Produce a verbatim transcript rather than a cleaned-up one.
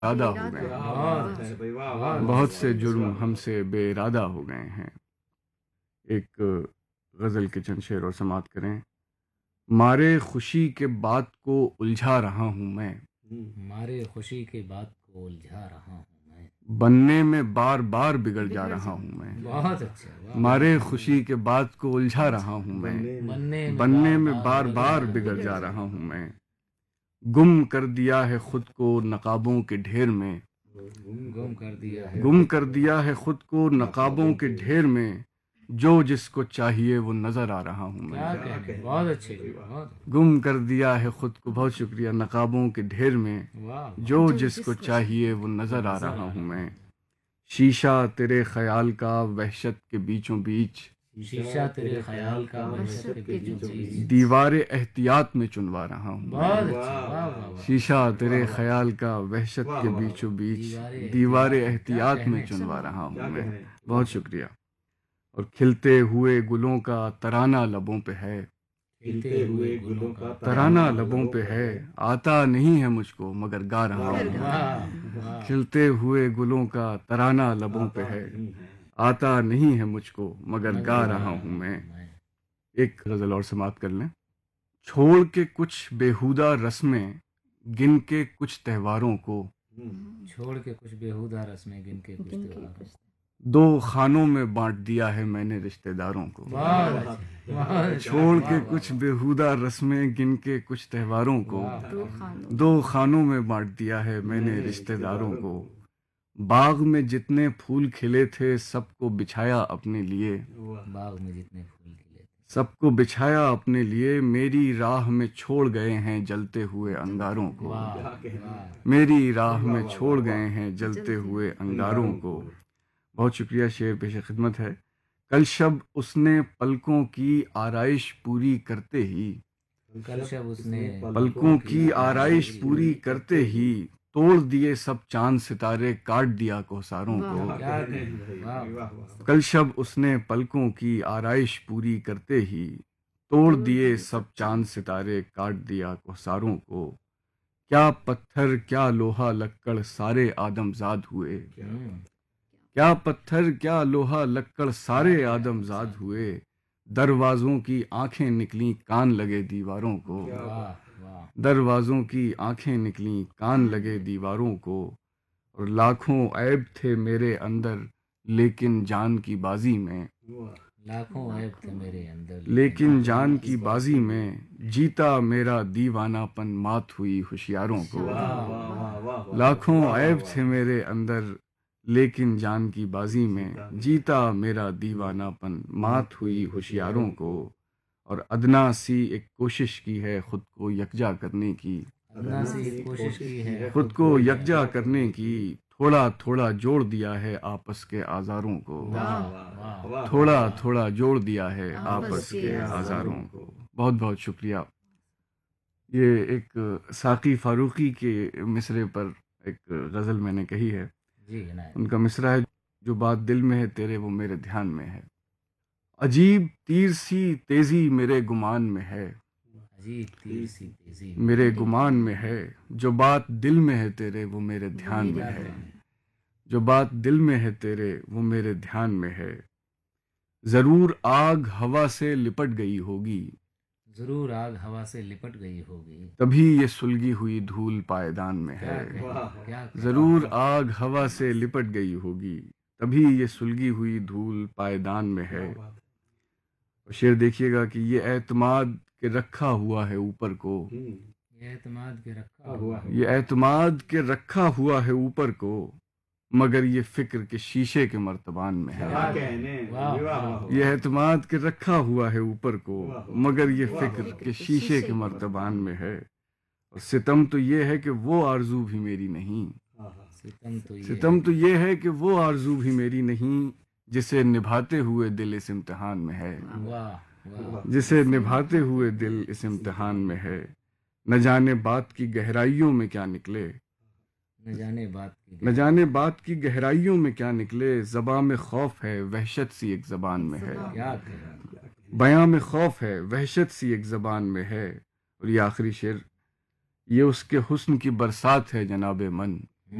ارادہ ہو گئے ہیں، بہت سے جرم ہم سے بے ارادہ ہو گئے ہیں۔ ایک غزل کے چند شعر اور سماعت کریں۔ مارے خوشی کے بات کو الجھا رہا ہوں میں، مارے خوشی کے بات کو الجھا رہا ہوں میں، بننے میں بار بار بگڑ جا رہا ہوں میں۔ بہت اچھا، مارے خوشی کے بات کو الجھا رہا ہوں میں، بننے میں بار بار بگڑ جا رہا ہوں میں۔ گم کر دیا ہے خود کو نقابوں کے ڈھیر میں، گم کر دیا ہے گم کر دیا ہے خود کو نقابوں کے ڈھیر میں، جو جس کو چاہیے وہ نظر آ رہا ہوں میں۔ کیا کہنے، بہت اچھے جی، بہت گم کر دیا ہے خود کو، بہت شکریہ، نقابوں کے ڈھیر میں، واہ، جو جس کو چاہیے وہ نظر آ رہا ہوں میں۔ شیشہ تیرے خیال کا وحشت کے بیچوں بیچ، شیشہ تیرے خیال کا وحشت کے بیچوں بیچ، دیوار احتیاط میں چنوا رہا ہوں میں۔ بہت اچھا، واہ واہ واہ، شیشہ تیرے خیال کا وحشت کے بیچوں بیچ، دیوار احتیاط میں چنوا رہا ہوں میں۔ بہت شکریہ۔ اور کھلتے ہوئے گلوں کا ترانہ لبوں پہ ہے، کھلتے ہوئے گلوں کا ترانہ لبوں پہ ہے، آتا نہیں ہے مجھ کو مگر گا رہا ہوں۔ واہ واہ، کھلتے ہوئے گلوں کا ترانہ لبوں پہ ہے، آتا نہیں ہے مجھ کو مگر گا رہا ہوں میں۔ ایک غزل اور سماعت کر لیں۔ چھوڑ کے کچھ بیہودہ رسمیں گن کے کچھ تہواروں کو، چھوڑ کے کچھ بیہودہ رسمیں گن کے کچھ تہواروں کو، دو خانوں میں بانٹ دیا ہے میں نے رشتہ داروں کو۔ بہت اچھا، بہت اچھا، چھوڑ کے کچھ بیہودہ رسمیں گن کے کچھ تہواروں کو، دو خانوں میں بانٹ دیا ہے میں نے رشتہ داروں کو۔ باغ میں جتنے پھول کھلے تھے سب کو بچھایا اپنے لیے، باغ میں جتنے پھول کھلے تھے سب کو بچھایا اپنے لیے، میری راہ میں چھوڑ گئے ہیں جلتے ہوئے انگاروں کو، واہ واہ، میری راہ میں چھوڑ گئے ہیں جلتے ہوئے انگاروں کو۔ بہت شکریہ، شعر پیش خدمت ہے۔ کل شب اس نے پلکوں کی آرائش پوری کرتے ہی، کل شب اس نے پلکوں کی آرائش پوری کرتے ہی، توڑ دیے سب چاند ستارے کاٹ دیا کوثاروں کو۔ کیا کہنے، واہ واہ، کل شب اس نے پلکوں کی آرائش پوری کرتے ہی، توڑ دیے سب چاند ستارے کاٹ دیا کوثاروں کو۔ کیا پتھر کیا لوہا لکڑ سارے آدم زاد ہوئے، ہوں، کیا پتھر کیا لوہا لکڑ سارے آدم زاد ہوئے، دروازوں کی آنکھیں نکلیں کان لگے دیواروں کو، واہ واہ، دروازوں کی آنکھیں نکلیں کان لگے دیواروں کو۔ اور لاکھوں عیب تھے میرے اندر لیکن جان کی بازی میں، لاکھوں عیب تھے میرے اندر لیکن جان کی بازی میں، جیتا میرا دیوانہ پن مات ہوئی ہوشیاروں کو۔ لاکھوں عیب تھے میرے اندر لیکن جان کی بازی میں، جیتا میرا دیوانہ پن مات ہوئی ہوشیاروں کو۔ اور ادنا سی ایک کوشش کی ہے خود کو یکجا کرنے کی، ادنا سی کوشش کی ہے خود کو یکجا کرنے کی، تھوڑا تھوڑا جوڑ دیا ہے آپس کے آزاروں کو، واہ واہ، تھوڑا تھوڑا جوڑ دیا ہے آپس کے آزاروں کو۔ بہت بہت شکریہ۔ یہ ایک ساقی فاروقی کے مصرے پر ایک غزل میں نے کہی ہے، جی عنایت، ان کا مصرع ہے، جو بات دل میں ہے تیرے وہ میرے دھیان میں ہے، عجیب تیر سی تیزی میرے گمان میں ہے، عجیب تیر سی تیزی میرے گمان میں ہے، جو بات دل میں ہے تیرے وہ میرے دھیان میں ہے، جو بات دل میں ہے تیرے وہ میرے دھیان میں ہے۔ ضرور آگ ہوا سے لپٹ گئی ہوگی، ضرور آگ ہوا سے لپٹ گئی ہوگی، تبھی یہ سلگی ہوئی دھول پائیدان میں ہے، کیا ضرور آگ ہوا سے لپٹ گئی ہوگی، تبھی یہ سلگی ہوئی دھول پائیدان میں ہے۔ اور شعر دیکھیے گا کہ یہ اعتماد کے رکھا ہوا ہے اوپر کو، یہ اعتماد کے رکھا ہوا ہے، یہ اعتماد کے رکھا ہوا ہے اوپر کو، مگر یہ فکر کے شیشے کے مرتبان میں ہے، یہ اعتماد کے رکھا ہوا ہے اوپر کو، مگر یہ فکر کے شیشے کے مرتبان میں ہے۔ اور ستم تو یہ ہے کہ وہ آرزو بھی میری نہیں، ستم تو یہ ستم تو یہ ہے کہ وہ آرزو بھی میری نہیں، جسے نبھاتے ہوئے دل اس امتحان میں ہے، واہ واہ، جسے نبھاتے ہوئے دل اس امتحان میں ہے۔ نہ جانے بات کی گہرائیوں میں کیا نکلے، نہ جانے بات کی نہ جانے بات کی گہرائیوں میں کیا نکلے، زباں میں خوف ہے وحشت سی ایک زبان میں ہے، کیا کہنا، بیاں میں خوف ہے وحشت سی ایک زبان میں ہے۔ اور یہ آخری شعر، یہ اس کے حسن کی برسات ہے جناب من،